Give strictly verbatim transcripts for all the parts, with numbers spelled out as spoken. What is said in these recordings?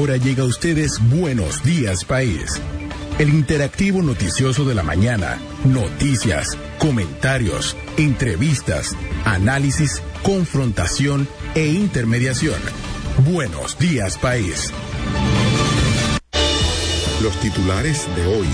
Ahora llega a ustedes Buenos Días País, el interactivo noticioso de la mañana. Noticias, comentarios, entrevistas, análisis, confrontación e intermediación. Buenos Días País. Los titulares de hoy.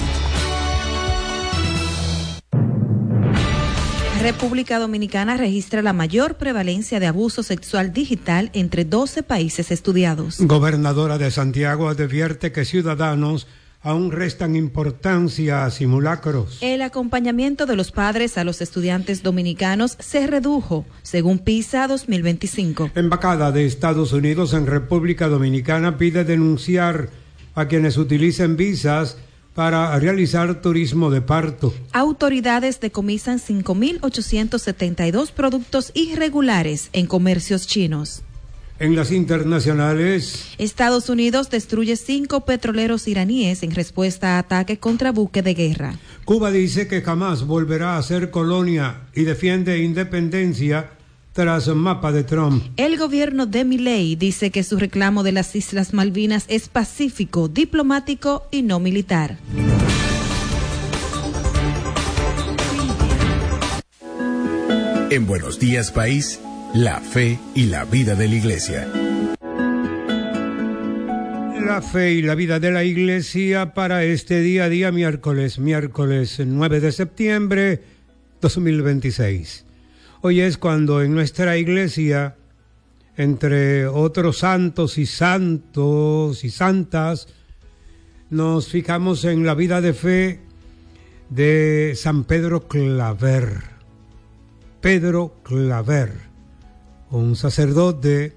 República Dominicana registra la mayor prevalencia de abuso sexual digital entre doce países estudiados. Gobernadora de Santiago advierte que ciudadanos aún restan importancia a simulacros. El acompañamiento de los padres a los estudiantes dominicanos se redujo, según PISA dos mil veinticinco. Embajada de Estados Unidos en República Dominicana pide denunciar a quienes utilicen visas para realizar turismo de parto. Autoridades decomisan cinco mil ochocientos setenta y dos productos irregulares en comercios chinos. En las internacionales, Estados Unidos destruye cinco petroleros iraníes en respuesta a ataque contra buque de guerra. Cuba dice que jamás volverá a ser colonia y defiende independencia tras mapa de Trump. El gobierno de Milei dice que su reclamo de las Islas Malvinas es pacífico, diplomático y no militar. En Buenos Días País, la fe y la vida de la Iglesia. La fe y la vida de la Iglesia para este día a día miércoles, miércoles nueve de septiembre dos mil veintiséis. Hoy es cuando en nuestra iglesia, entre otros santos y santos y santas, nos fijamos en la vida de fe de San Pedro Claver. Pedro Claver, un sacerdote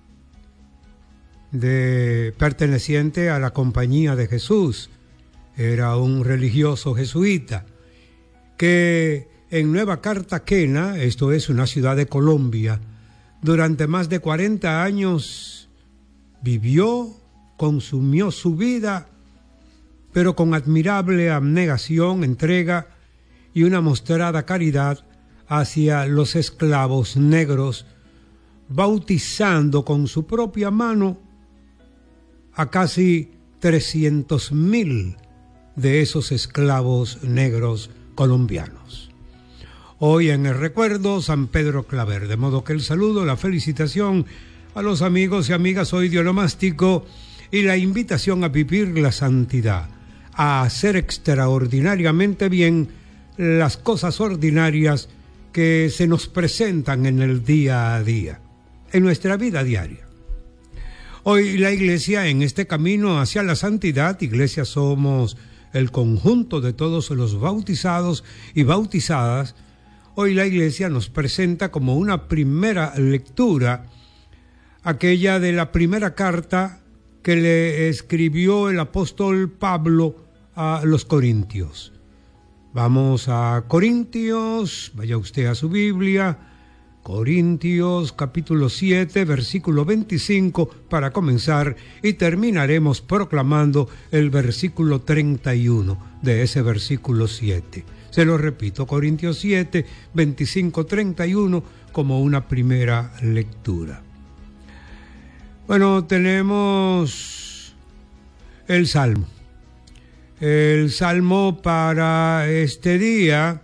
de, perteneciente a la Compañía de Jesús, era un religioso jesuita, que en Nueva Cartagena, esto es una ciudad de Colombia, durante más de cuarenta años vivió, consumió su vida, pero con admirable abnegación, entrega y una mostrada caridad hacia los esclavos negros, bautizando con su propia mano a casi trescientos mil de esos esclavos negros colombianos. Hoy en el recuerdo San Pedro Claver, de modo que el saludo, la felicitación a los amigos y amigas hoy dionomástico y la invitación a vivir la santidad, a hacer extraordinariamente bien las cosas ordinarias que se nos presentan en el día a día, en nuestra vida diaria. Hoy la Iglesia en este camino hacia la santidad, Iglesia somos el conjunto de todos los bautizados y bautizadas. Hoy la Iglesia nos presenta como una primera lectura aquella de la primera carta que le escribió el apóstol Pablo a los Corintios. Vamos a Corintios, vaya usted a su Biblia, Corintios capítulo siete, versículo veinticinco para comenzar, y terminaremos proclamando el versículo treinta y uno de ese versículo siete. Se lo repito, Corintios siete, veinticinco, treinta y uno como una primera lectura. Bueno, tenemos el Salmo. El Salmo para este día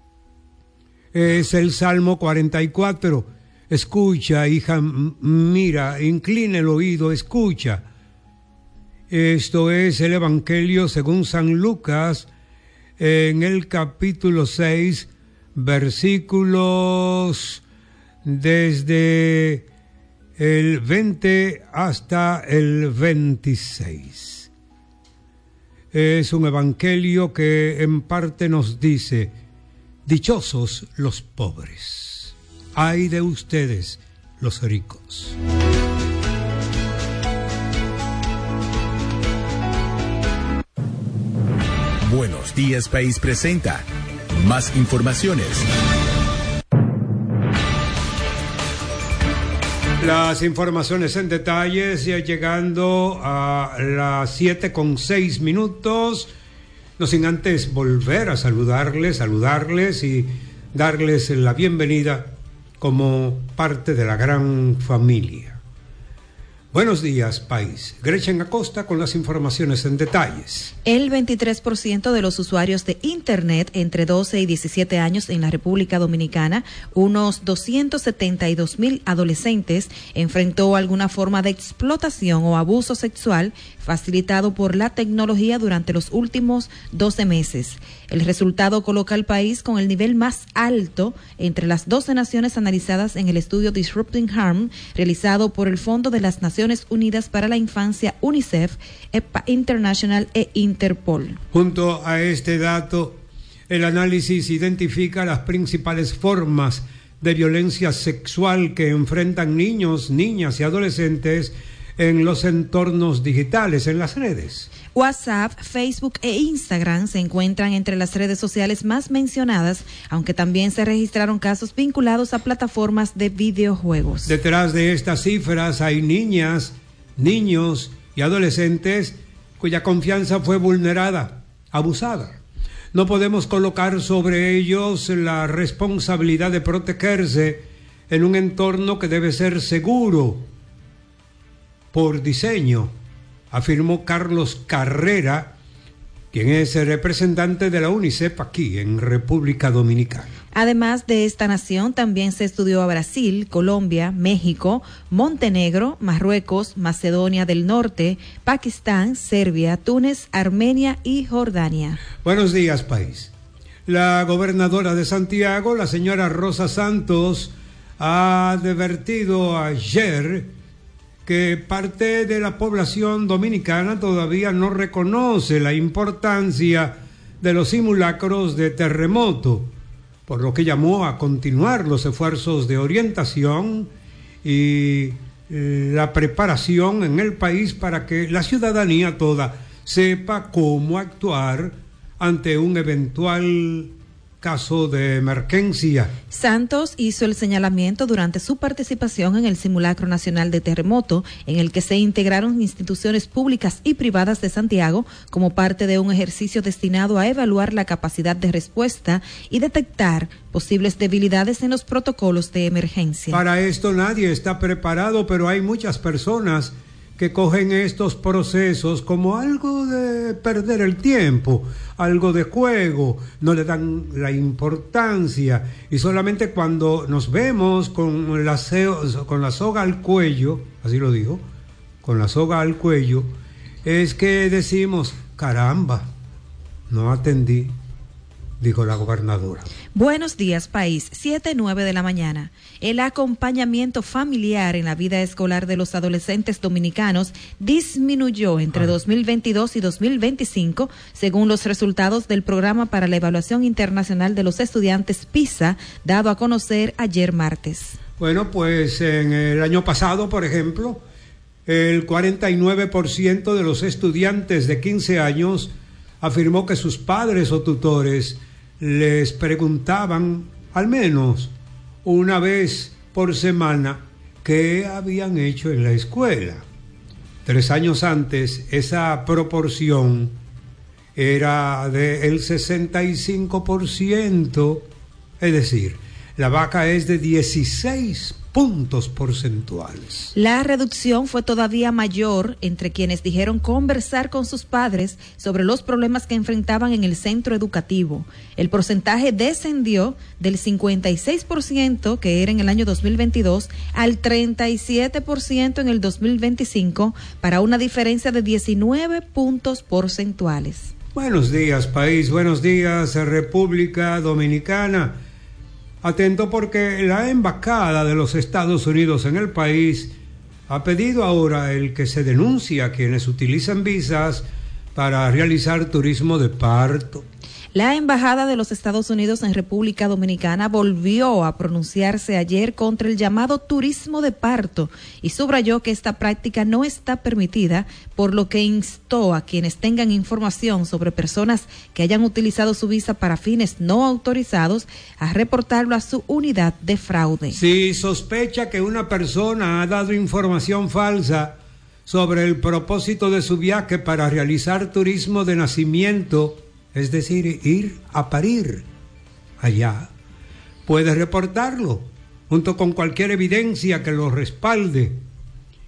es el Salmo cuarenta y cuatro. Escucha, hija, mira, inclina el oído, escucha. Esto es el Evangelio según San Lucas, en el capítulo seis, versículos desde el veinte hasta el veintiséis. Es un evangelio que en parte nos dice: dichosos los pobres, ay de ustedes los ricos. Buenos Días País presenta más informaciones. Las informaciones en detalles, ya llegando a las siete con seis minutos, no sin antes volver a saludarles, saludarles y darles la bienvenida como parte de la gran familia. Buenos días, país. Gretchen Acosta con las informaciones en detalles. El veintitrés por ciento de los usuarios de Internet entre doce y diecisiete años en la República Dominicana, unos doscientos setenta y dos mil adolescentes, enfrentó alguna forma de explotación o abuso sexual facilitado por la tecnología durante los últimos doce meses. El resultado coloca al país con el nivel más alto entre las doce naciones analizadas en el estudio Disrupting Harm, realizado por el Fondo de las Naciones Unidas para la Infancia, UNICEF, E P A International e Interpol. Junto a este dato, el análisis identifica las principales formas de violencia sexual que enfrentan niños, niñas y adolescentes en los entornos digitales, en las redes. WhatsApp, Facebook e Instagram se encuentran entre las redes sociales más mencionadas, aunque también se registraron casos vinculados a plataformas de videojuegos. Detrás de estas cifras hay niñas, niños y adolescentes cuya confianza fue vulnerada, abusada. No podemos colocar sobre ellos la responsabilidad de protegerse en un entorno que debe ser seguro por diseño, afirmó Carlos Carrera, quien es el representante de la UNICEF aquí en República Dominicana. Además de esta nación, también se estudió a Brasil, Colombia, México, Montenegro, Marruecos, Macedonia del Norte, Pakistán, Serbia, Túnez, Armenia y Jordania. Buenos días, país. La gobernadora de Santiago, la señora Rosa Santos, ha advertido ayer que parte de la población dominicana todavía no reconoce la importancia de los simulacros de terremoto, por lo que llamó a continuar los esfuerzos de orientación y la preparación en el país para que la ciudadanía toda sepa cómo actuar ante un eventual caso de emergencia. Santos hizo el señalamiento durante su participación en el Simulacro Nacional de Terremoto, en el que se integraron instituciones públicas y privadas de Santiago como parte de un ejercicio destinado a evaluar la capacidad de respuesta y detectar posibles debilidades en los protocolos de emergencia. Para esto nadie está preparado, pero hay muchas personas que cogen estos procesos como algo de perder el tiempo, algo de juego, no le dan la importancia, y solamente cuando nos vemos con la, con la soga al cuello, así lo digo, con la soga al cuello, es que decimos, caramba, no atendí, dijo la gobernadora. Buenos días, país. siete nueve de la mañana. El acompañamiento familiar en la vida escolar de los adolescentes dominicanos disminuyó entre ah. dos mil veintidós y dos mil veinticinco, según los resultados del Programa para la Evaluación Internacional de los Estudiantes PISA, dado a conocer ayer martes. Bueno, pues en el año pasado, por ejemplo, el cuarenta y nueve por ciento de los estudiantes de quince años afirmó que sus padres o tutores les preguntaban al menos una vez por semana qué habían hecho en la escuela. Tres años antes, esa proporción era del sesenta y cinco por ciento, es decir, la vaca es de dieciséis puntos porcentuales. La reducción fue todavía mayor entre quienes dijeron conversar con sus padres sobre los problemas que enfrentaban en el centro educativo. El porcentaje descendió del cincuenta y seis por ciento que era en el año dos mil veintidós al treinta y siete por ciento en el dos mil veinticinco, para una diferencia de diecinueve puntos porcentuales. Buenos días, país. Buenos días, República Dominicana. Atento, porque la embajada de los Estados Unidos en el país ha pedido ahora el que se denuncie a quienes utilizan visas para realizar turismo de parto. La Embajada de los Estados Unidos en República Dominicana volvió a pronunciarse ayer contra el llamado turismo de parto y subrayó que esta práctica no está permitida, por lo que instó a quienes tengan información sobre personas que hayan utilizado su visa para fines no autorizados a reportarlo a su unidad de fraude. Si sospecha que una persona ha dado información falsa sobre el propósito de su viaje para realizar turismo de nacimiento, es decir, ir a parir allá, puede reportarlo junto con cualquier evidencia que lo respalde.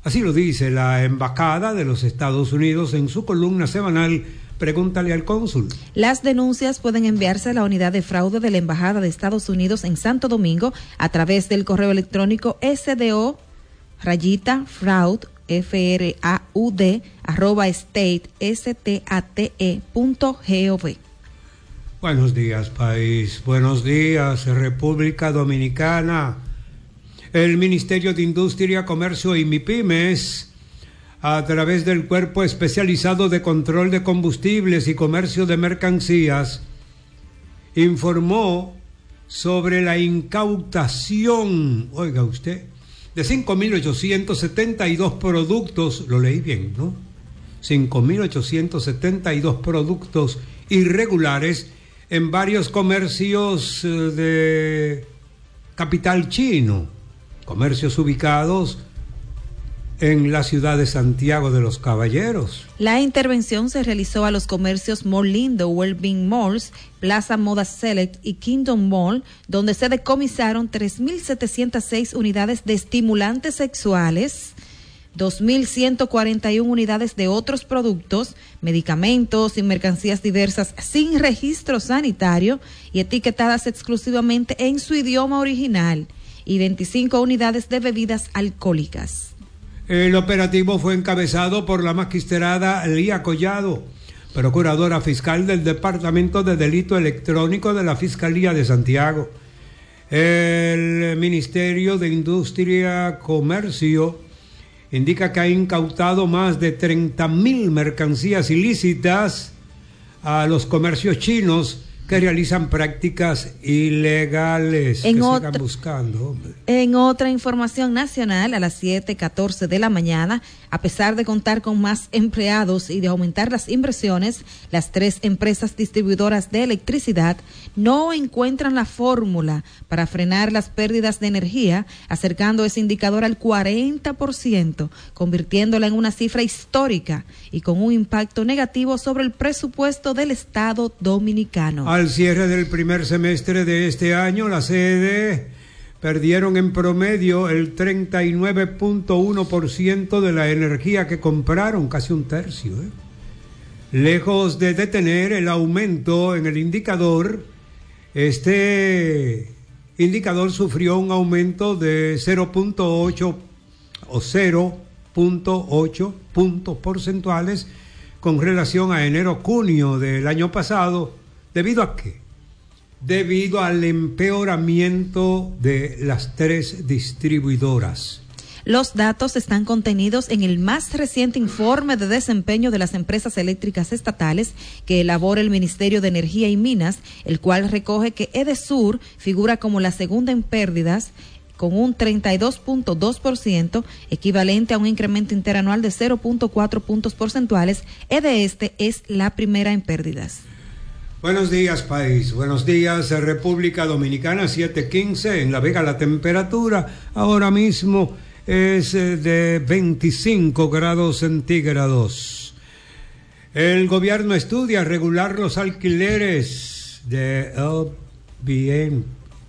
Así lo dice la Embajada de los Estados Unidos en su columna semanal Pregúntale al Cónsul. Las denuncias pueden enviarse a la unidad de fraude de la Embajada de Estados Unidos en Santo Domingo a través del correo electrónico sdo rayita fraud f r a u d arroba state state punto gov. Buenos días, país. Buenos días, República Dominicana. El Ministerio de Industria, Comercio y MIPYMES, a través del Cuerpo Especializado de Control de Combustibles y Comercio de Mercancías, informó sobre la incautación, oiga usted, de cinco mil ochocientos setenta y dos productos, lo leí bien, ¿no? cinco mil ochocientos setenta y dos productos irregulares en varios comercios de capital chino, comercios ubicados en la ciudad de Santiago de los Caballeros. La intervención se realizó a los comercios Mall Lindo, Wellbeing Malls, Plaza Moda Select y Kingdom Mall, donde se decomisaron tres mil setecientas seis unidades de estimulantes sexuales, dos mil ciento cuarenta y una unidades de otros productos, medicamentos y mercancías diversas sin registro sanitario y etiquetadas exclusivamente en su idioma original, y veinticinco unidades de bebidas alcohólicas. El operativo fue encabezado por la magistrada Lía Collado, procuradora fiscal del Departamento de Delito Electrónico de la Fiscalía de Santiago. El Ministerio de Industria, Comercio indica que ha incautado más de treinta mil mercancías ilícitas a los comercios chinos que realizan prácticas ilegales. En que otra, sigan buscando, hombre. En otra información nacional, a las siete catorce de la mañana, a pesar de contar con más empleados y de aumentar las inversiones, las tres empresas distribuidoras de electricidad no encuentran la fórmula para frenar las pérdidas de energía, acercando ese indicador al cuarenta por ciento, convirtiéndola en una cifra histórica y con un impacto negativo sobre el presupuesto del Estado dominicano. Al cierre del primer semestre de este año, la sede perdieron en promedio el treinta y nueve punto uno por ciento de la energía que compraron, casi un tercio. ¿eh? Lejos de detener el aumento en el indicador, este indicador sufrió un aumento de cero punto ocho o cero punto ocho puntos porcentuales con relación a enero-junio del año pasado. ¿Debido a qué? Debido al empeoramiento de las tres distribuidoras. Los datos están contenidos en el más reciente informe de desempeño de las empresas eléctricas estatales que elabora el Ministerio de Energía y Minas, el cual recoge que Edesur figura como la segunda en pérdidas, con un treinta y dos punto dos por ciento, equivalente a un incremento interanual de cero punto cuatro puntos porcentuales. Edeste es la primera en pérdidas. Buenos días, país. Buenos días, República Dominicana. siete quince en La Vega. La temperatura ahora mismo es de veinticinco grados centígrados. El gobierno estudia regular los alquileres de Airbnb.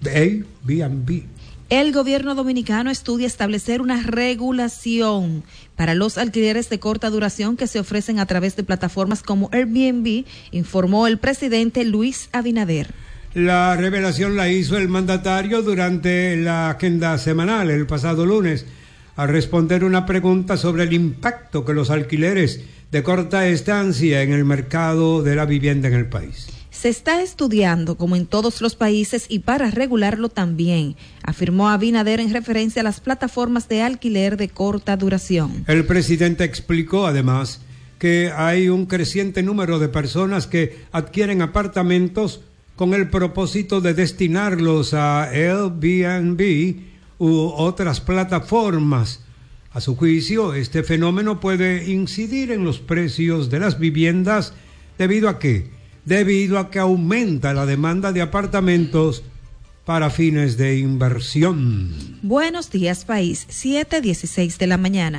El gobierno dominicano estudia establecer una regulación para los alquileres de corta duración que se ofrecen a través de plataformas como Airbnb, informó el presidente Luis Abinader. La revelación la hizo el mandatario durante la agenda semanal el pasado lunes, al responder una pregunta sobre el impacto que los alquileres de corta estancia en el mercado de la vivienda en el país. Se está estudiando, como en todos los países, y para regularlo también, afirmó Abinader en referencia a las plataformas de alquiler de corta duración. El presidente explicó además que hay un creciente número de personas que adquieren apartamentos con el propósito de destinarlos a Airbnb u otras plataformas. A su juicio, este fenómeno puede incidir en los precios de las viviendas debido a que debido a que aumenta la demanda de apartamentos para fines de inversión. Buenos días, país. siete dieciséis de la mañana.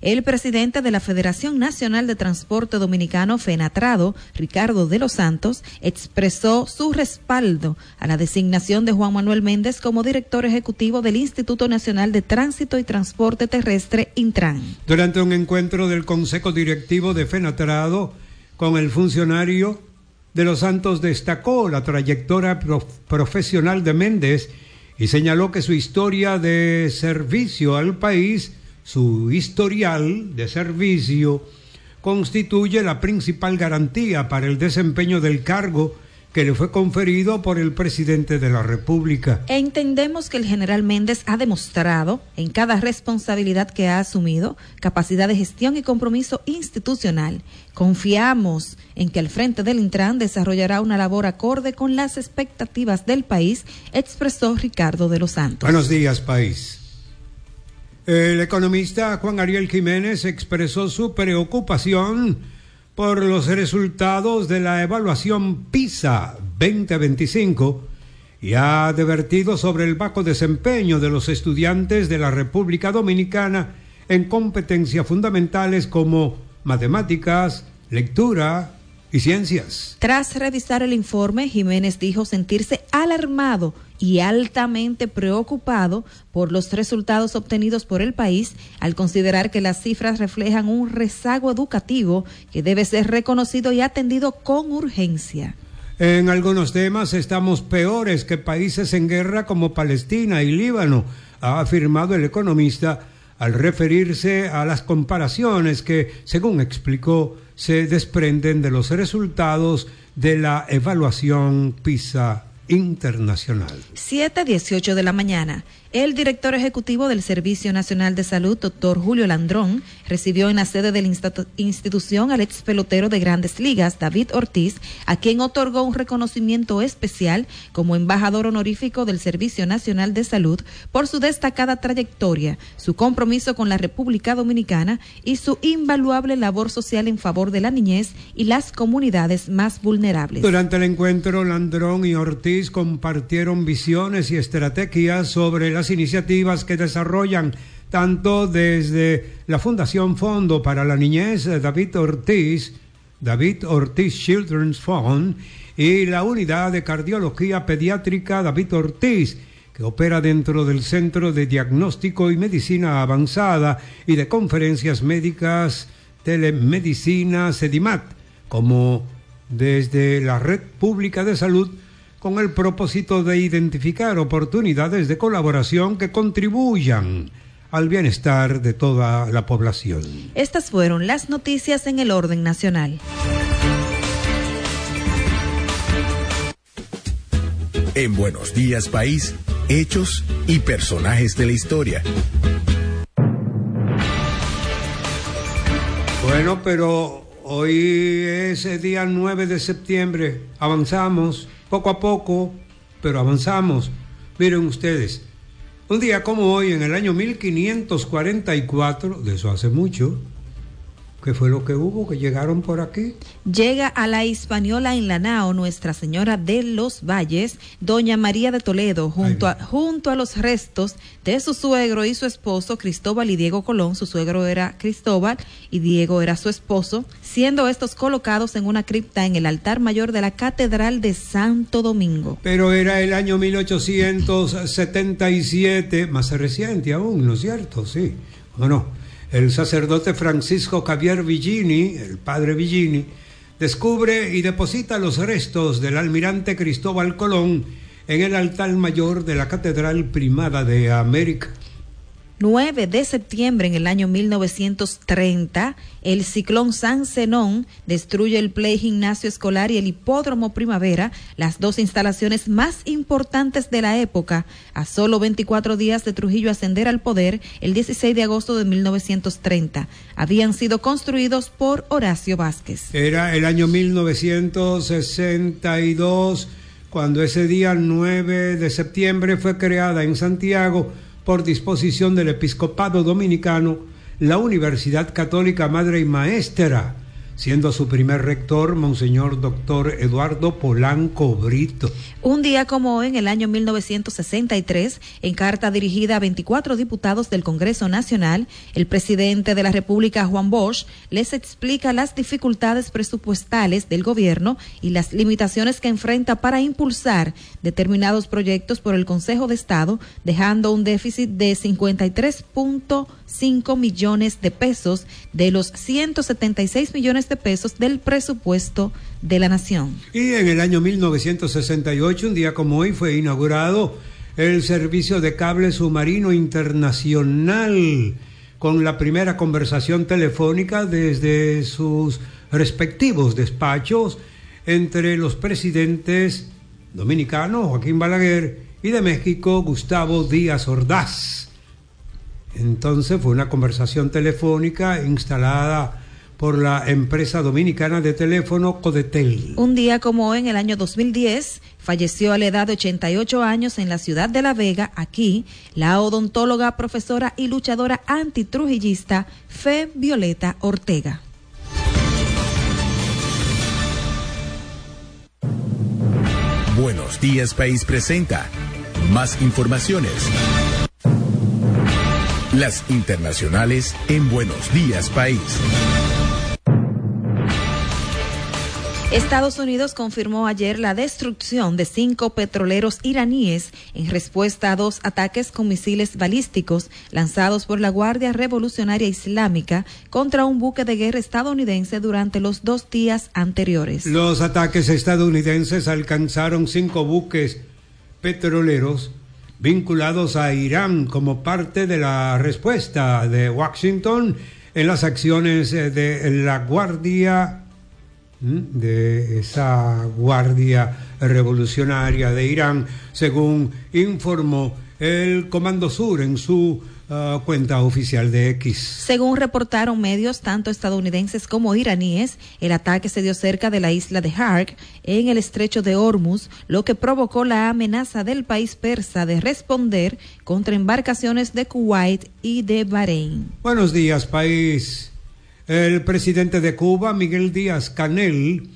El presidente de la Federación Nacional de Transporte Dominicano, FENATRADO, Ricardo de los Santos, expresó su respaldo a la designación de Juan Manuel Méndez como director ejecutivo del Instituto Nacional de Tránsito y Transporte Terrestre, Intran. Durante un encuentro del Consejo Directivo de FENATRADO con el funcionario, de los Santos destacó la trayectoria prof- profesional de Méndez y señaló que su historia de servicio al país, su historial de servicio, constituye la principal garantía para el desempeño del cargo que le fue conferido por el presidente de la República. Entendemos que el general Méndez ha demostrado en cada responsabilidad que ha asumido capacidad de gestión y compromiso institucional. Confiamos en que al frente del Intran desarrollará una labor acorde con las expectativas del país, expresó Ricardo de los Santos. Buenos días, país. El economista Juan Ariel Jiménez expresó su preocupación por los resultados de la evaluación PISA veinte veinticinco y ha advertido sobre el bajo desempeño de los estudiantes de la República Dominicana en competencias fundamentales como matemáticas, lectura y ciencias. Tras revisar el informe, Jiménez dijo sentirse alarmado y altamente preocupado por los resultados obtenidos por el país, al considerar que las cifras reflejan un rezago educativo que debe ser reconocido y atendido con urgencia. En algunos temas estamos peores que países en guerra como Palestina y Líbano, ha afirmado el economista al referirse a las comparaciones que, según explicó, se desprenden de los resultados de la evaluación PISA internacional. siete dieciocho de la mañana. El director ejecutivo del Servicio Nacional de Salud, doctor Julio Landrón, recibió en la sede de la institu- institución al ex pelotero de Grandes Ligas, David Ortiz, a quien otorgó un reconocimiento especial como embajador honorífico del Servicio Nacional de Salud por su destacada trayectoria, su compromiso con la República Dominicana y su invaluable labor social en favor de la niñez y las comunidades más vulnerables. Durante el encuentro, Landrón y Ortiz compartieron visiones y estrategias sobre las iniciativas que desarrollan tanto desde la Fundación Fondo para la Niñez David Ortiz, David Ortiz Children's Fund, y la Unidad de Cardiología Pediátrica David Ortiz, que opera dentro del Centro de Diagnóstico y Medicina Avanzada y de Conferencias Médicas Telemedicina Sedimat, como desde la Red Pública de Salud, con el propósito de identificar oportunidades de colaboración que contribuyan al bienestar de toda la población. Estas fueron las noticias en el orden nacional. En Buenos Días País, hechos y personajes de la historia. Bueno, pero hoy es el día nueve de septiembre, avanzamos poco a poco, pero avanzamos. Miren ustedes, un día como hoy, en el año mil quinientos cuarenta y cuatro, de eso hace mucho, ¿qué fue lo que hubo? ¿Que llegaron por aquí? Llega a la Hispaniola en Lanao Nuestra Señora de los Valles, doña María de Toledo, junto a, junto a los restos de su suegro y su esposo Cristóbal y Diego Colón. Su suegro era Cristóbal y Diego era su esposo, siendo estos colocados en una cripta en el altar mayor de la Catedral de Santo Domingo. Pero era el año mil ochocientos setenta y siete, más reciente aún, ¿no es cierto? Sí, ¿o no? El sacerdote Francisco Javier Villini, el padre Villini, descubre y deposita los restos del almirante Cristóbal Colón en el altar mayor de la Catedral Primada de América. nueve de septiembre en el año mil novecientos treinta, el ciclón San Zenón destruye el Play Gimnasio Escolar y el Hipódromo Primavera, las dos instalaciones más importantes de la época, a solo veinticuatro días de Trujillo ascender al poder el dieciséis de agosto de mil novecientos treinta. Habían sido construidos por Horacio Vázquez. Era el año mil novecientos sesenta y dos, cuando ese día nueve de septiembre fue creada en Santiago, por disposición del Episcopado Dominicano, la Universidad Católica Madre y Maestra, siendo su primer rector Monseñor Doctor Eduardo Polanco Brito. Un día como hoy, en el año mil novecientos sesenta y tres, en carta dirigida a veinticuatro diputados del Congreso Nacional, el presidente de la República, Juan Bosch, les explica las dificultades presupuestales del gobierno y las limitaciones que enfrenta para impulsar determinados proyectos por el Consejo de Estado, dejando un déficit de cincuenta y tres punto cinco millones de pesos de los ciento setenta y seis millones de pesos del presupuesto de la nación. Y en el año mil novecientos sesenta y ocho, un día como hoy, fue inaugurado el servicio de cable submarino internacional, con la primera conversación telefónica desde sus respectivos despachos entre los presidentes dominicanos Joaquín Balaguer y de México Gustavo Díaz Ordaz. Entonces fue una conversación telefónica instalada por la empresa dominicana de teléfono Codetel. Un día como hoy, en el año dos mil diez, falleció a la edad de ochenta y ocho años en la ciudad de La Vega, aquí, la odontóloga, profesora y luchadora antitrujillista Fe Violeta Ortega. Buenos Días País presenta más informaciones. Las internacionales en Buenos Días País. Estados Unidos confirmó ayer la destrucción de cinco petroleros iraníes en respuesta a dos ataques con misiles balísticos lanzados por la Guardia Revolucionaria Islámica contra un buque de guerra estadounidense durante los dos días anteriores. Los ataques estadounidenses alcanzaron cinco buques petroleros vinculados a Irán como parte de la respuesta de Washington en las acciones de la Guardia de esa Guardia Revolucionaria de Irán, según informó el Comando Sur en su uh, cuenta oficial de X. Según reportaron medios tanto estadounidenses como iraníes, el ataque se dio cerca de la isla de Hark, en el estrecho de Hormuz, lo que provocó la amenaza del país persa de responder contra embarcaciones de Kuwait y de Bahrein. Buenos días, país. El presidente de Cuba, Miguel Díaz-Canel,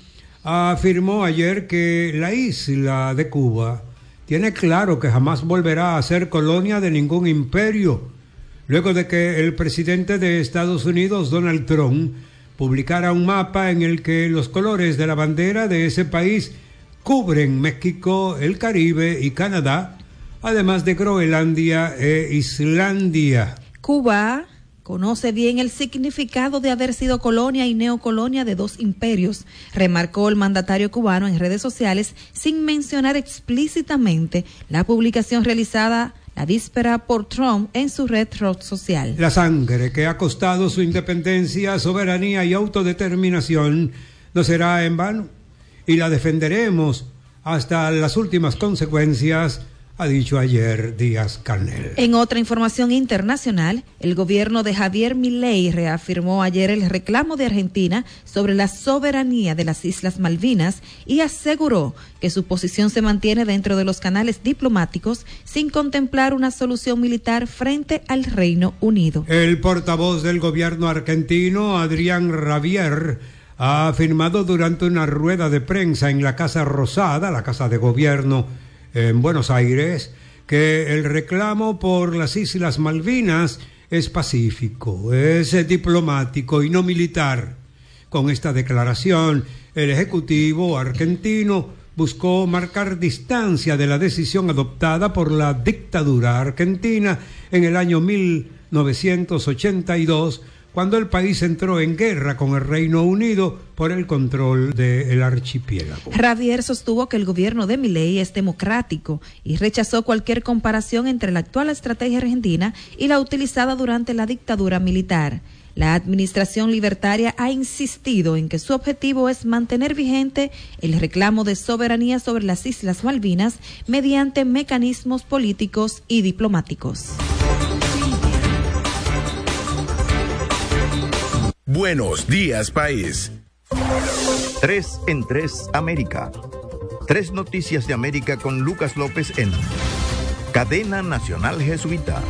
afirmó ayer que la isla de Cuba tiene claro que jamás volverá a ser colonia de ningún imperio, luego de que el presidente de Estados Unidos, Donald Trump, publicara un mapa en el que los colores de la bandera de ese país cubren México, el Caribe y Canadá, además de Groenlandia e Islandia. Cuba conoce bien el significado de haber sido colonia y neocolonia de dos imperios, remarcó el mandatario cubano en redes sociales, sin mencionar explícitamente la publicación realizada la víspera por Trump en su red social. La sangre que ha costado su independencia, soberanía y autodeterminación no será en vano, y la defenderemos hasta las últimas consecuencias, ha dicho ayer Díaz-Canel. En otra información internacional, el gobierno de Javier Milei reafirmó ayer el reclamo de Argentina sobre la soberanía de las Islas Malvinas y aseguró que su posición se mantiene dentro de los canales diplomáticos sin contemplar una solución militar frente al Reino Unido. El portavoz del gobierno argentino, Adrián Rabier, ha afirmado durante una rueda de prensa en la Casa Rosada, la Casa de Gobierno en Buenos Aires, que el reclamo por las Islas Malvinas es pacífico, es diplomático y no militar. Con esta declaración, el Ejecutivo argentino buscó marcar distancia de la decisión adoptada por la dictadura argentina en el año mil novecientos ochenta y dos, cuando el país entró en guerra con el Reino Unido por el control del archipiélago. Javier sostuvo que el gobierno de Milei es democrático y rechazó cualquier comparación entre la actual estrategia argentina y la utilizada durante la dictadura militar. La administración libertaria ha insistido en que su objetivo es mantener vigente el reclamo de soberanía sobre las Islas Malvinas mediante mecanismos políticos y diplomáticos. Buenos días, país. Tres en tres América. Tres noticias de América con Lucas López en Cadena Nacional Jesuita.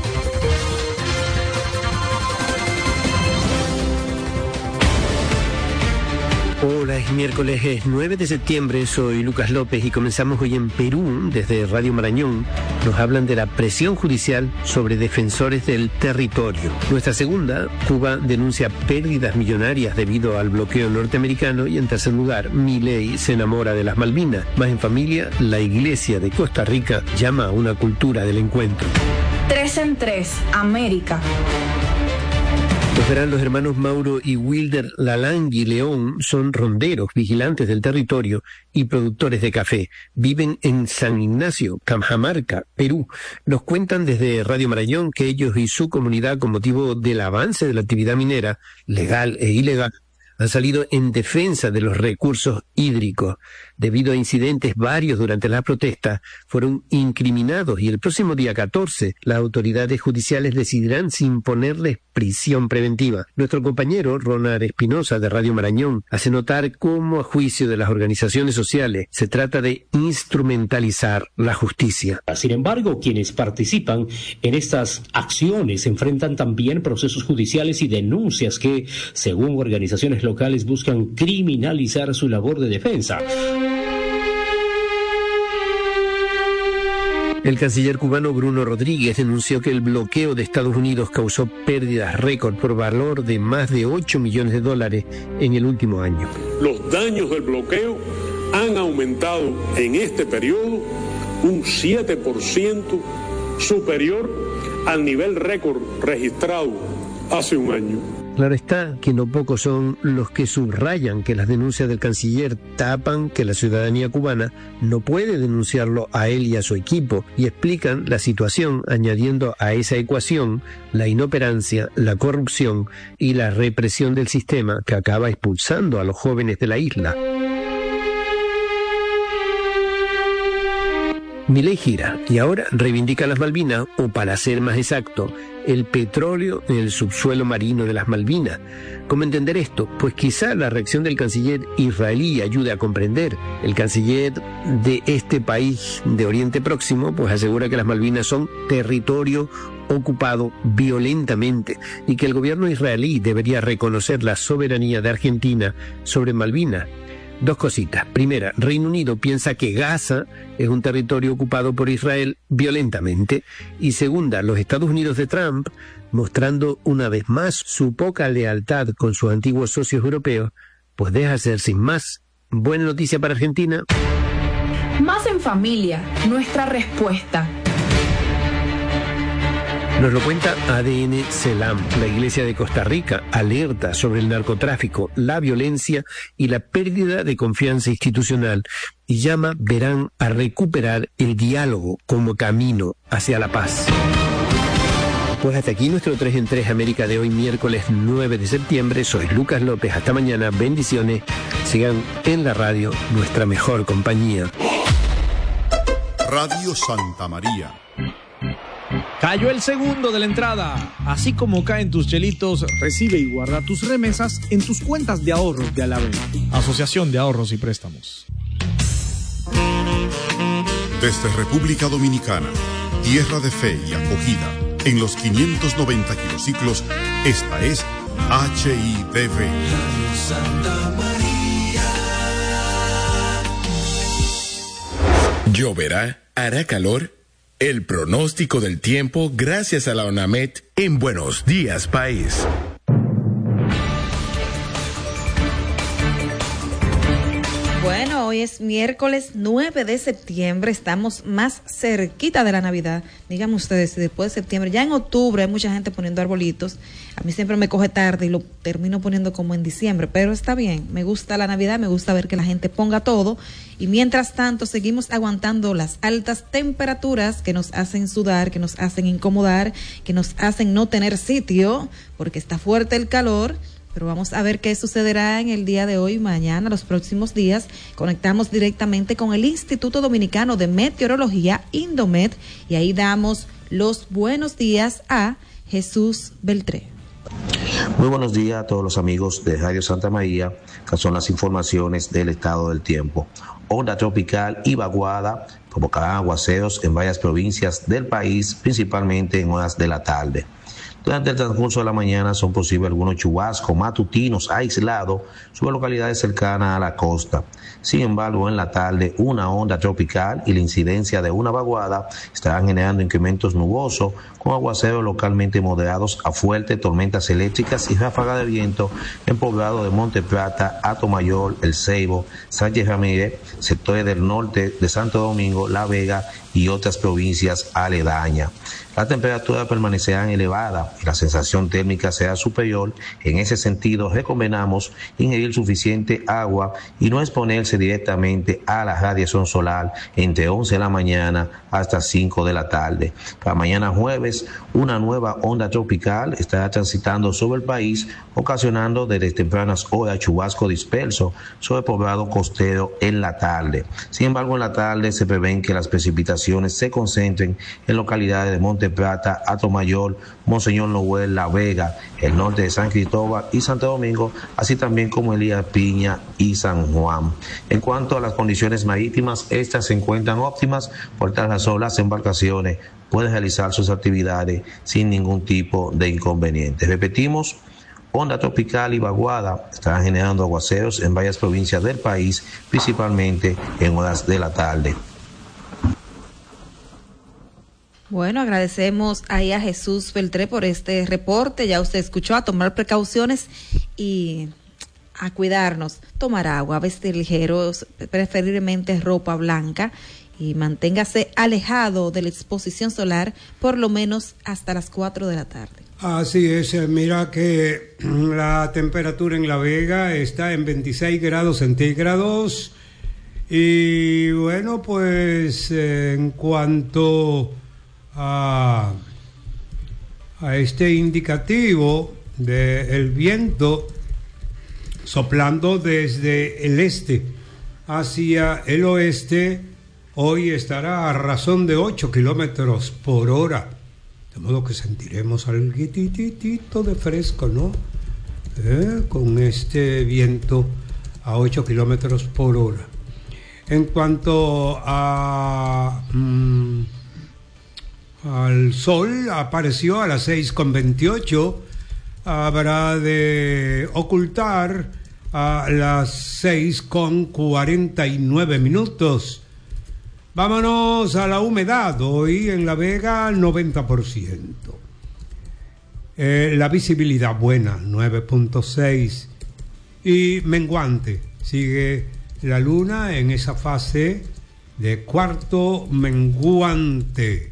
Hola, es miércoles es nueve de septiembre, soy Lucas López y comenzamos hoy en Perú, desde Radio Marañón. Nos hablan de la presión judicial sobre defensores del territorio. Nuestra segunda, Cuba denuncia pérdidas millonarias debido al bloqueo norteamericano. Y en tercer lugar, Milei se enamora de las Malvinas. Más en familia, la Iglesia de Costa Rica llama a una cultura del encuentro. Tres en tres, América. Los verán los hermanos Mauro y Wilder Lalangui León son ronderos, vigilantes del territorio y productores de café. Viven en San Ignacio, Cajamarca, Perú. Nos cuentan desde Radio Marañón que ellos y su comunidad, con motivo del avance de la actividad minera, legal e ilegal, han salido en defensa de los recursos hídricos. Debido a incidentes varios durante las protestas, fueron incriminados y el próximo día catorce las autoridades judiciales decidirán si imponerles prisión preventiva. Nuestro compañero Ronald Espinosa de Radio Marañón hace notar cómo, a juicio de las organizaciones sociales, se trata de instrumentalizar la justicia. Sin embargo, quienes participan en estas acciones enfrentan también procesos judiciales y denuncias que, según organizaciones locales, buscan criminalizar su labor de defensa. El canciller cubano Bruno Rodríguez denunció que el bloqueo de Estados Unidos causó pérdidas récord por valor de más de ocho millones de dólares en el último año. Los daños del bloqueo han aumentado en este periodo un siete por ciento superior al nivel récord registrado hace un año. Claro está que no pocos son los que subrayan que las denuncias del canciller tapan que la ciudadanía cubana no puede denunciarlo a él y a su equipo, y explican la situación añadiendo a esa ecuación la inoperancia, la corrupción y la represión del sistema que acaba expulsando a los jóvenes de la isla. Milei gira y ahora reivindica las Malvinas, o para ser más exacto, el petróleo en el subsuelo marino de las Malvinas. ¿Cómo entender esto? Pues quizá la reacción del canciller israelí ayude a comprender. El canciller de este país de Oriente Próximo pues asegura que las Malvinas son territorio ocupado violentamente y que el gobierno israelí debería reconocer la soberanía de Argentina sobre Malvinas. Dos cositas. Primera, Reino Unido piensa que Gaza es un territorio ocupado por Israel violentamente. Y segunda, los Estados Unidos de Trump, mostrando una vez más su poca lealtad con sus antiguos socios europeos, pues deja ser sin más. Buena noticia para Argentina. Más en familia, nuestra respuesta. Nos lo cuenta A D N CELAM. La Iglesia de Costa Rica alerta sobre el narcotráfico, la violencia y la pérdida de confianza institucional y llama, verán, a recuperar el diálogo como camino hacia la paz. Pues hasta aquí nuestro tres en tres América de hoy, miércoles nueve de septiembre. Soy Lucas López. Hasta mañana. Bendiciones. Sigan en la radio, nuestra mejor compañía. Radio Santa María. Cayó el segundo de la entrada. Así como caen tus chelitos, recibe y guarda tus remesas en tus cuentas de ahorros de Alavés, Asociación de Ahorros y Préstamos. Desde República Dominicana, tierra de fe y acogida, en los quinientos noventa kilociclos, esta es H I D V. Santa María. Lloverá, hará calor. El pronóstico del tiempo gracias a la ONAMED en Buenos Días País. Bueno, hoy es miércoles nueve de septiembre, estamos más cerquita de la Navidad. Díganme ustedes, si después de septiembre, ya en octubre hay mucha gente poniendo arbolitos. A mí siempre me coge tarde y lo termino poniendo como en diciembre, pero está bien, me gusta la Navidad, me gusta ver que la gente ponga todo. Y mientras tanto seguimos aguantando las altas temperaturas que nos hacen sudar, que nos hacen incomodar, que nos hacen no tener sitio, porque está fuerte el calor. Pero vamos a ver qué sucederá en el día de hoy, mañana, los próximos días. Conectamos directamente con el Instituto Dominicano de Meteorología, Indomet, y ahí damos los buenos días a Jesús Beltré. Muy buenos días a todos los amigos de Radio Santa María, que son las informaciones del estado del tiempo. Onda tropical y vaguada provocará aguaceros en varias provincias del país, principalmente en horas de la tarde. Durante el transcurso de la mañana son posibles algunos chubascos matutinos aislados sobre localidades cercanas a la costa. Sin embargo, en la tarde, una onda tropical y la incidencia de una vaguada estarán generando incrementos nubosos con aguaceros localmente moderados a fuertes, tormentas eléctricas y ráfagas de viento en poblado de Monte Plata, Atomayor, El Ceibo, Sánchez Ramírez, sectores del norte de Santo Domingo, La Vega y otras provincias aledañas. La temperatura permanecerá elevada y la sensación térmica será superior. En ese sentido, recomendamos ingerir suficiente agua y no exponerse directamente a la radiación solar entre once de la mañana hasta cinco de la tarde. Para mañana jueves, una nueva onda tropical estará transitando sobre el país, ocasionando desde tempranas horas chubasco disperso sobre el poblado costero en la tarde. Sin embargo, en la tarde se prevén que las precipitaciones se concentren en localidades de Monte Plata, Atomayor, Monseñor Noel, La Vega, el norte de San Cristóbal y Santo Domingo, así también como Elías Piña y San Juan. En cuanto a las condiciones marítimas, estas se encuentran óptimas, por tal razón las embarcaciones pueden realizar sus actividades sin ningún tipo de inconveniente. Repetimos, onda tropical y vaguada estarán generando aguaceros en varias provincias del país, principalmente en horas de la tarde. Bueno, agradecemos ahí a Jesús Beltré por este reporte. Ya usted escuchó, a tomar precauciones y a cuidarnos, tomar agua, vestir ligeros, preferiblemente ropa blanca, y manténgase alejado de la exposición solar por lo menos hasta las cuatro de la tarde. Así es, mira que la temperatura en La Vega está en veintiséis grados centígrados y bueno, pues en cuanto a, a este indicativo del viento soplando desde el este hacia el oeste, hoy estará a razón de ocho kilómetros por hora, de modo que sentiremos algo de fresco, ¿no? ¿Eh? Con este viento a ocho kilómetros por hora. En cuanto a mmm, al sol, apareció a las seis con veintiocho, habrá de ocultar a las seis con cuarenta y nueve minutos. Vámonos a la humedad. Hoy en La Vega, noventa por ciento. Eh, la visibilidad buena, nueve punto seis. Y menguante. Sigue la luna en esa fase de cuarto menguante.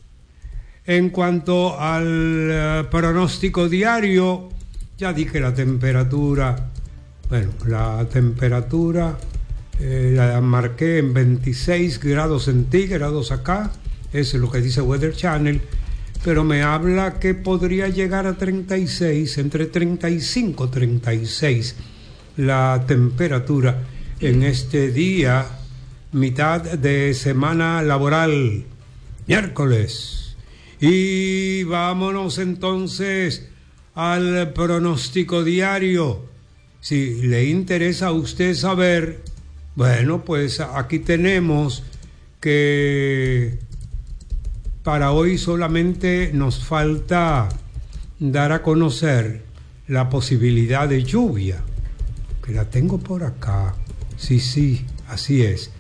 En cuanto al uh, pronóstico diario, ya dije la temperatura. Bueno, la temperatura... Eh, la marqué en veintiséis grados centígrados acá, eso es lo que dice Weather Channel, pero me habla que podría llegar a treinta y seis, entre treinta y cinco y treinta y seis la temperatura en este día, mitad de semana laboral, miércoles. Y vámonos entonces al pronóstico diario. Si le interesa a usted saber, bueno, pues aquí tenemos que para hoy solamente nos falta dar a conocer la posibilidad de lluvia, que la tengo por acá. Sí, sí, así es.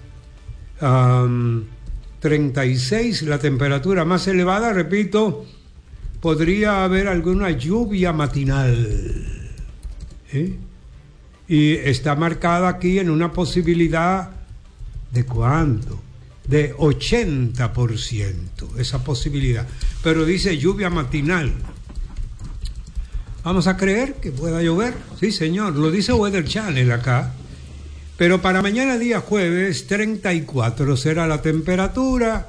Um, treinta y seis, la temperatura más elevada, repito, podría haber alguna lluvia matinal. ¿Eh? Y está marcada aquí en una posibilidad de cuánto, de ochenta por ciento, esa posibilidad. Pero dice lluvia matinal. ¿Vamos a creer que pueda llover? Sí, señor, lo dice Weather Channel acá. Pero para mañana día jueves, treinta y cuatro será la temperatura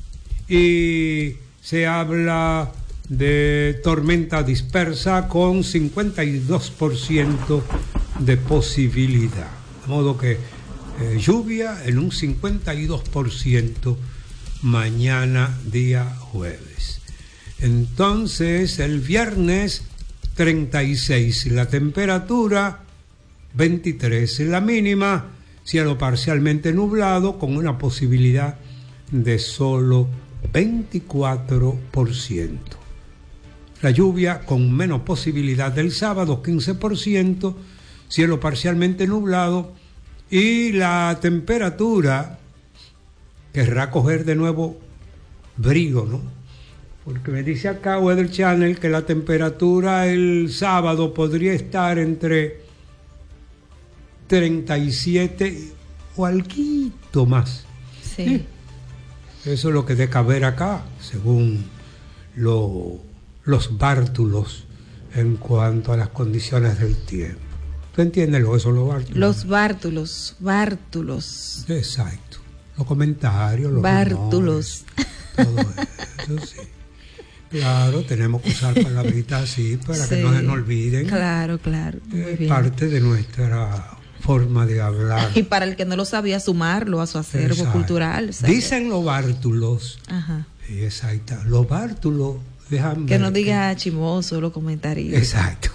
y se habla de tormenta dispersa con cincuenta y dos por ciento de posibilidad, de modo que eh, lluvia en un cincuenta y dos por ciento mañana día jueves. Entonces el viernes treinta y seis la temperatura, veintitrés la mínima, cielo parcialmente nublado con una posibilidad de solo veinticuatro por ciento. La lluvia con menos posibilidad del sábado, quince por ciento, cielo parcialmente nublado, y la temperatura querrá coger de nuevo brío, ¿no? Porque me dice acá Weather Channel que la temperatura el sábado podría estar entre treinta y siete o algo más. Sí. ¿Sí? Eso es lo que deja ver acá, según lo, los bártulos en cuanto a las condiciones del tiempo. ¿Tú entiendes lo que son los bártulos? Los bártulos, bártulos. Exacto. Los comentarios, los bártulos. Rumores, todo eso, sí. Claro, tenemos que usar palabritas así para sí, que no se nos olviden. Claro, claro. Muy eh, bien. Parte de nuestra forma de hablar. Y para el que no lo sabía, sumarlo a su acervo exacto. cultural. ¿Sabes? Dicen los bártulos. Ajá. Exacto. Los bártulos. Déjame que no diga que... chimoso los comentarios. Exacto.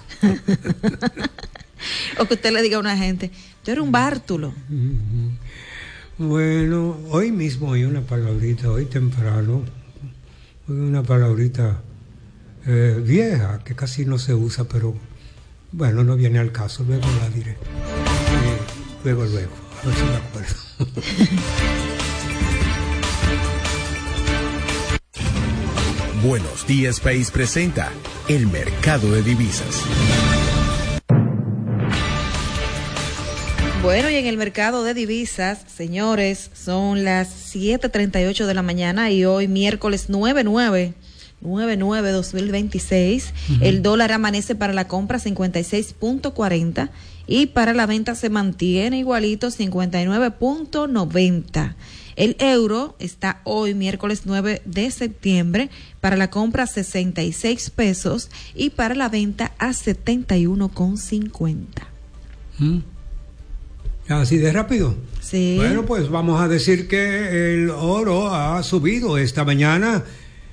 O que usted le diga a una gente, tú eres un bártulo. Bueno, hoy mismo hay una palabrita, hoy temprano, hoy una palabrita eh, vieja que casi no se usa, pero bueno, no viene al caso, luego la diré. Eh, luego, luego, a ver si me acuerdo. Buenos Días País presenta el mercado de divisas. Bueno, y en el mercado de divisas, señores, son las siete treinta y ocho de la mañana y hoy miércoles nueve nueve de dos mil veintiséis, uh-huh. El dólar amanece para la compra cincuenta y seis punto cuarenta y para la venta se mantiene igualito cincuenta y nueve punto noventa. El euro está hoy miércoles nueve de septiembre para la compra sesenta y seis pesos y para la venta a setenta y uno con cincuenta. ¿Mm? Así de rápido. Sí. Bueno, pues vamos a decir que el oro ha subido esta mañana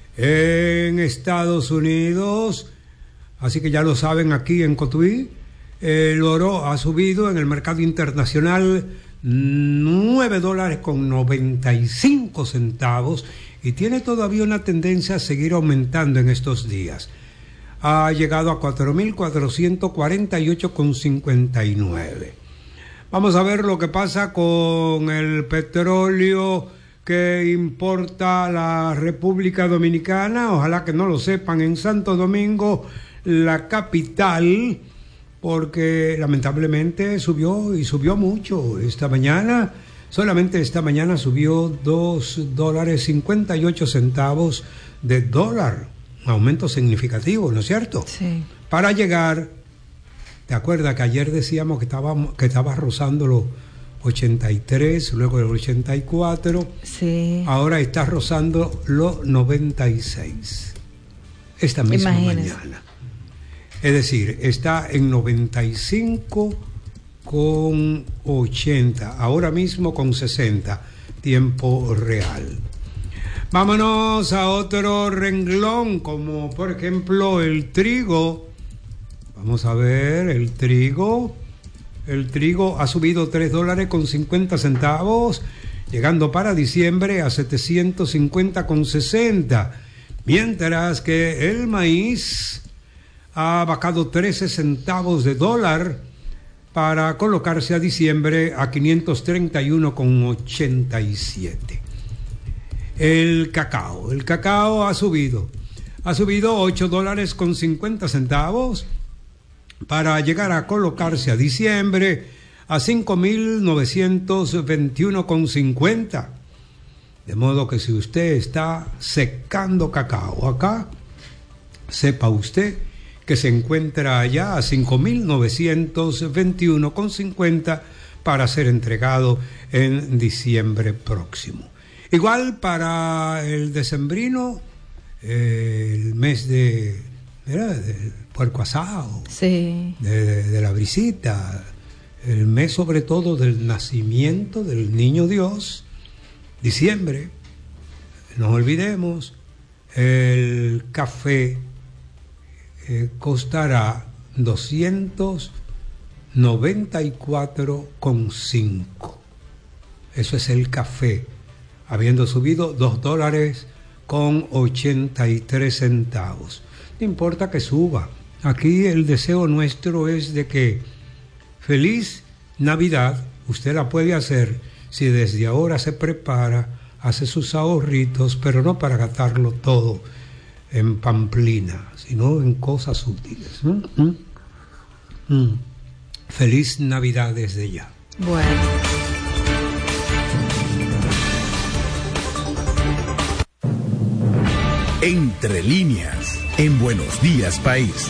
en Estados Unidos, así que ya lo saben aquí en Cotuí. El oro ha subido en el mercado internacional nueve dólares con noventa y cinco centavos y tiene todavía una tendencia a seguir aumentando en estos días. Ha llegado a cuatro mil cuatrocientos cuarenta y ocho con cincuenta y nueve. Vamos a ver lo que pasa con el petróleo que importa la República Dominicana. Ojalá que no lo sepan en Santo Domingo, la capital, porque lamentablemente subió y subió mucho esta mañana. Solamente esta mañana subió dos dólares cincuenta y ocho centavos de dólar. Un aumento significativo, ¿no es cierto? Sí. Para llegar, ¿te acuerdas que ayer decíamos que estaba, que estaba rozando los ochenta y tres, luego los ochenta y cuatro? Sí. Ahora está rozando los noventa y seis. Esta misma Imagínese. mañana. Es decir, está en noventa y cinco con ochenta, ahora mismo con sesenta, tiempo real. Vámonos a otro renglón, como por ejemplo el trigo. Vamos a ver, el trigo. El trigo ha subido tres dólares con cincuenta centavos, llegando para diciembre a setecientos cincuenta con sesenta. Mientras que el maíz ha bajado trece centavos de dólar para colocarse a diciembre a quinientos treinta y uno con ochenta y siete. El cacao, el cacao ha subido, ha subido ocho dólares con cincuenta centavos para llegar a colocarse a diciembre a cinco mil novecientos veintiuno con cincuenta. De modo que si usted está secando cacao acá, sepa usted que se encuentra allá a cinco mil novecientos veintiuno con cincuenta para ser entregado en diciembre próximo. Igual para el decembrino, eh, el mes de, ¿verdad?, del puerco asado, sí, de, de, de la brisita, el mes sobre todo del nacimiento del niño Dios, diciembre. No olvidemos, el café eh, costará doscientos noventa y cuatro con cinco. Eso es el café, habiendo subido dos dólares con ochenta y tres centavos. no importa que suba. Aquí el deseo nuestro es de que feliz Navidad, usted la puede hacer si desde ahora se prepara, hace sus ahorritos, pero no para gastarlo todo en pamplina, sino en cosas útiles. ¿Mm? ¿Mm? ¿Mm? Feliz Navidad desde ya. Bueno. Entre líneas, en Buenos Días País.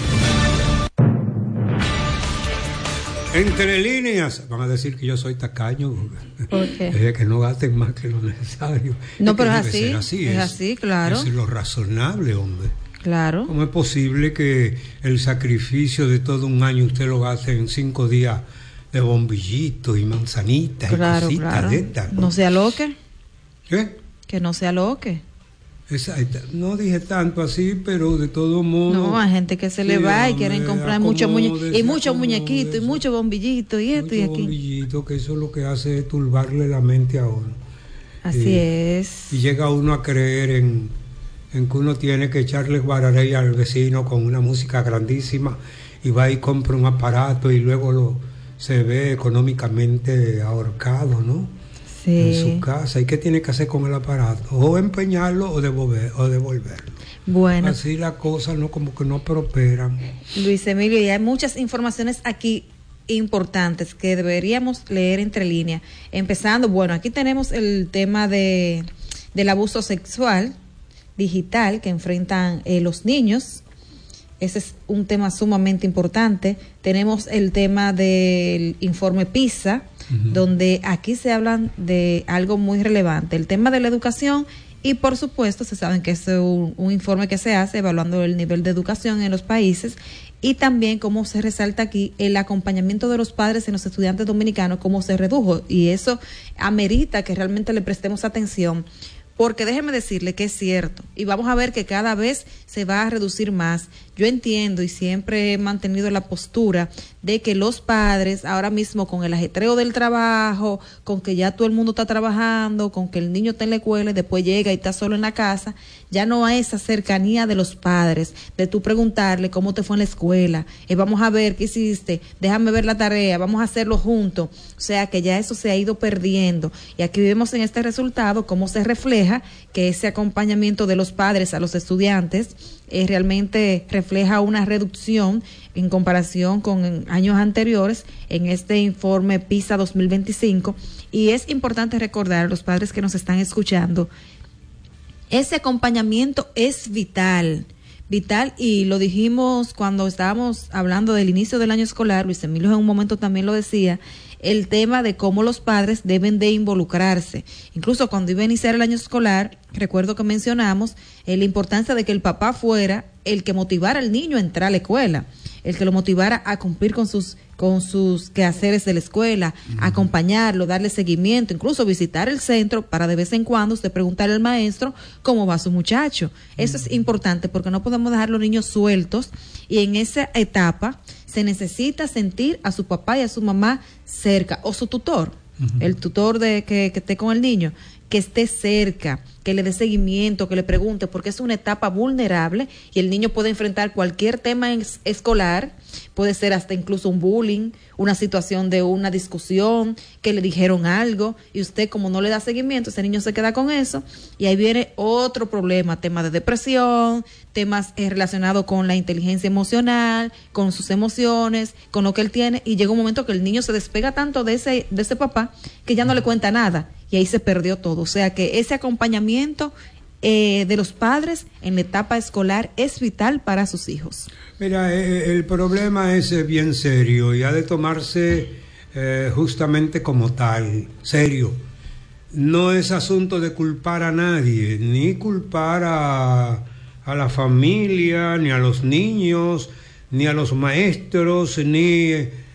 Entre líneas, van a decir que yo soy tacaño. ¿Por qué? Es que no gasten más que lo necesario. No, es pero es debe así, ser así, es, es así, claro. Es lo razonable, hombre. Claro. ¿Cómo es posible que el sacrificio de todo un año usted lo gaste en cinco días de bombillitos y manzanitas claro, y cositas claro. de estas? No se aloque. ¿Qué? Que no se aloque. Exacto. No dije tanto así, pero de todo modo. No, hay gente que se sí, le va y hombre, quieren comprar muchos muñequitos y muchos muñequitos y muchos bombillitos y esto mucho y aquí. bombillito, que eso lo que hace es turbarle la mente a uno. Así y, es. Y llega uno a creer en, en que uno tiene que echarle guararey al vecino con una música grandísima y va y compra un aparato y luego lo se ve económicamente ahorcado, ¿no? Sí. En su casa. ¿Y qué tiene que hacer con el aparato? O empeñarlo o devolver, o devolverlo. Bueno. Así las cosas no como que no prosperan. Luis Emilio, y hay muchas informaciones aquí importantes que deberíamos leer entre líneas. Empezando, bueno, aquí tenemos el tema de del abuso sexual digital que enfrentan eh, los niños. Ese es un tema sumamente importante. Tenemos el tema del informe PISA, uh-huh. donde aquí se hablan de algo muy relevante, el tema de la educación, y por supuesto se saben que es un, un informe que se hace evaluando el nivel de educación en los países, y también como se resalta aquí el acompañamiento de los padres en los estudiantes dominicanos, cómo se redujo, y eso amerita que realmente le prestemos atención. Porque déjeme decirle que es cierto, y vamos a ver que cada vez se va a reducir más. Yo entiendo y siempre he mantenido la postura de que los padres, ahora mismo con el ajetreo del trabajo, con que ya todo el mundo está trabajando, con que el niño está en la escuela y después llega y está solo en la casa, ya no hay esa cercanía de los padres, de tú preguntarle cómo te fue en la escuela, eh, vamos a ver qué hiciste, déjame ver la tarea, vamos a hacerlo juntos. O sea que ya eso se ha ido perdiendo, y aquí vemos en este resultado cómo se refleja que ese acompañamiento de los padres a los estudiantes eh, realmente refleja una reducción en comparación con años anteriores en este informe PISA dos mil veinticinco. Y es importante recordar a los padres que nos están escuchando, ese acompañamiento es vital, vital, y lo dijimos cuando estábamos hablando del inicio del año escolar. Luis Emilio en un momento también lo decía, el tema de cómo los padres deben de involucrarse. Incluso cuando iba a iniciar el año escolar, recuerdo que mencionamos eh, la importancia de que el papá fuera el que motivara al niño a entrar a la escuela, el que lo motivara a cumplir con sus con sus quehaceres de la escuela, uh-huh. acompañarlo, darle seguimiento, incluso visitar el centro para de vez en cuando usted preguntarle al maestro cómo va su muchacho. Uh-huh. Eso es importante porque no podemos dejar los niños sueltos, y en esa etapa se necesita sentir a su papá y a su mamá cerca, o su tutor, uh-huh. el tutor de que, que esté con el niño, que esté cerca, que le dé seguimiento, que le pregunte, porque es una etapa vulnerable y el niño puede enfrentar cualquier tema es, escolar, puede ser hasta incluso un bullying, una situación de una discusión, que le dijeron algo y usted como no le da seguimiento, ese niño se queda con eso, y ahí viene otro problema, tema de depresión, temas eh, relacionados con la inteligencia emocional, con sus emociones, con lo que él tiene, y llega un momento que el niño se despega tanto de ese, de ese papá que ya no le cuenta nada, y ahí se perdió todo. O sea que ese acompañamiento eh, de los padres en la etapa escolar es vital para sus hijos. Mira, eh, el problema es eh, bien serio y ha de tomarse eh, justamente como tal, serio. No es asunto de culpar a nadie, ni culpar a, a la familia, ni a los niños, ni a los maestros, ni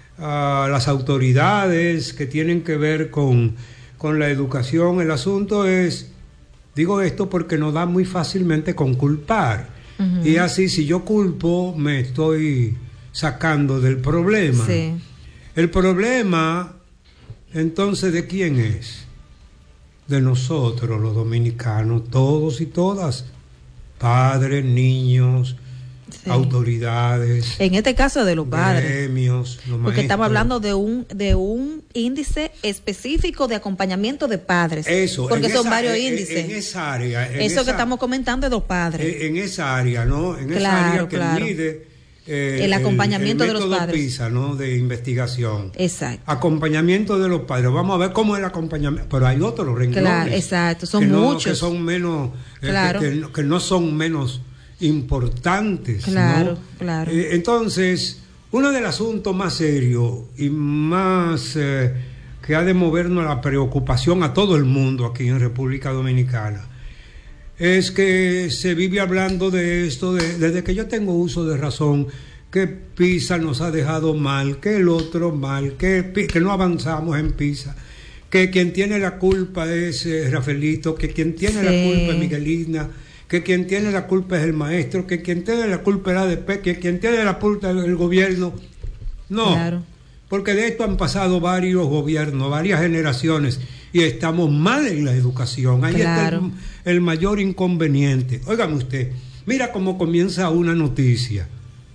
a las autoridades que tienen que ver con, con la educación. El asunto es, digo esto porque nos da muy fácilmente con culpar. Uh-huh. Y así, si yo culpo, me estoy sacando del problema. Sí. El problema, entonces, ¿de quién es? De nosotros, los dominicanos, todos y todas, padres, niños, sí. autoridades. En este caso de los padres. Gremios, los porque maestros. estamos hablando de un de un índice específico de acompañamiento de padres. Eso. Porque son esa, varios en, índices. En esa área. En Eso esa, que estamos comentando de los padres. En, en esa área, ¿no? En claro, esa área que claro. mide Eh, el acompañamiento el, el de los padres. PISA, ¿no? De investigación. Exacto. Acompañamiento de los padres. Vamos a ver cómo es el acompañamiento. Pero hay otros renglones. Claro, exacto. Son que no, muchos. Que son menos. Claro. Eh, que, que, que no son menos importantes. Claro, ¿no? claro. Eh, entonces, uno del asuntos más serios y más eh, que ha de movernos la preocupación a todo el mundo aquí en República Dominicana es que se vive hablando de esto de, desde que yo tengo uso de razón, que PISA nos ha dejado mal, que el otro mal, que, que no avanzamos en PISA, que quien tiene la culpa es eh, Rafaelito, que quien tiene sí. la culpa es Miguelina, que quien tiene la culpa es el maestro, que quien tiene la culpa es la A D P, que quien tiene la culpa es el gobierno. No, claro. Porque de esto han pasado varios gobiernos, varias generaciones, y estamos mal en la educación. Ahí claro. está el, el mayor inconveniente. Óigame usted, mira cómo comienza una noticia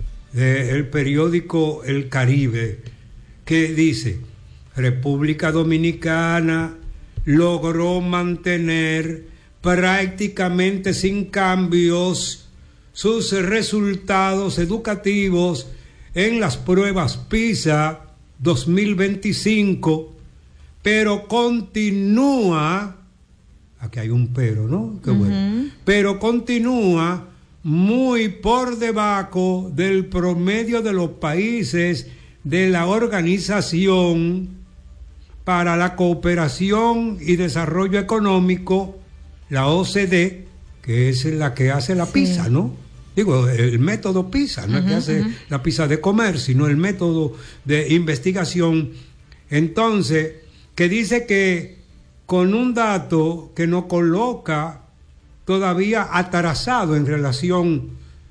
del periódico El Caribe, que dice: República Dominicana logró mantener prácticamente sin cambios sus resultados educativos en las pruebas PISA dos mil veinticinco, pero continúa, aquí hay un pero, ¿no? Qué bueno, uh-huh. pero continúa muy por debajo del promedio de los países de la Organización para la Cooperación y Desarrollo Económico, la O C D, que es la que hace la sí. PISA, ¿no? Digo, el método PISA, no uh-huh, es que hace uh-huh. la PISA de comer, sino el método de investigación. Entonces, que dice que con un dato que nos coloca todavía atrasado en relación,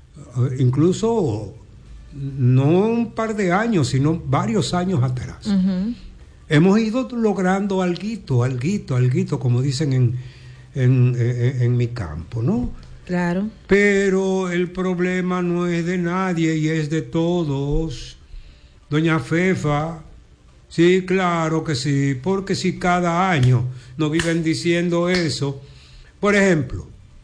incluso no un par de años, sino varios años atrás. Uh-huh. Hemos ido logrando alguito, alguito, alguito, como dicen en, en, en, en mi campo, ¿no? Claro. Pero el problema no es de nadie y es de todos. Doña Fefa, sí, claro que sí, porque si cada año nos viven diciendo eso. Por ejemplo,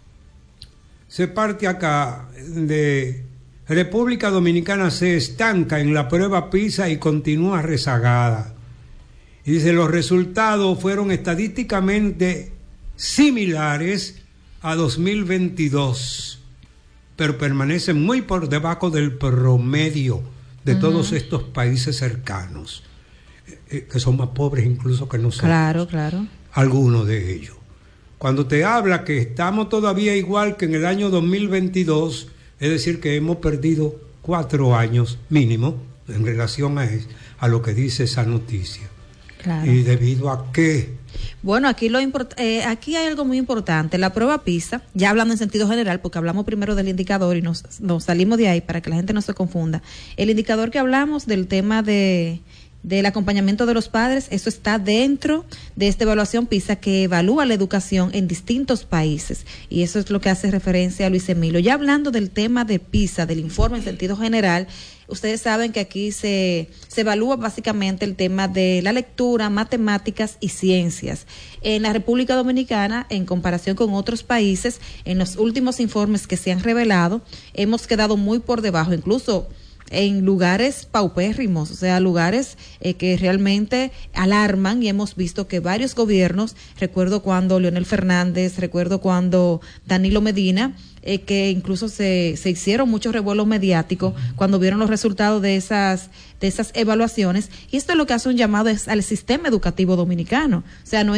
se parte acá de República Dominicana se estanca en la prueba PISA y continúa rezagada. Y dice, los resultados fueron estadísticamente similares a dos mil veintidós, pero permanecen muy por debajo del promedio de uh-huh. todos estos países cercanos, eh, que son más pobres incluso que nosotros. Claro, claro. Algunos de ellos. Cuando te habla que estamos todavía igual que en el año dos mil veintidós, es decir, que hemos perdido cuatro años mínimo en relación a, a lo que dice esa noticia. Claro. ¿Y debido a qué? Bueno, aquí lo import- eh, aquí hay algo muy importante. La prueba PISA, ya hablando en sentido general, porque hablamos primero del indicador y nos, nos salimos de ahí para que la gente no se confunda. El indicador que hablamos del tema de del acompañamiento de los padres, eso está dentro de esta evaluación PISA que evalúa la educación en distintos países, y eso es lo que hace referencia a Luis Emilio. Ya hablando del tema de PISA, del informe en sentido general, ustedes saben que aquí se, se evalúa básicamente el tema de la lectura, matemáticas y ciencias. En la República Dominicana, en comparación con otros países, en los últimos informes que se han revelado, hemos quedado muy por debajo, incluso en lugares paupérrimos, o sea, lugares eh, que realmente alarman, y hemos visto que varios gobiernos, recuerdo cuando Leonel Fernández, recuerdo cuando Danilo Medina, eh, que incluso se, se hicieron muchos revuelos mediáticos cuando vieron los resultados de esas de esas evaluaciones, y esto es lo que hace un llamado es al sistema educativo dominicano, o sea, no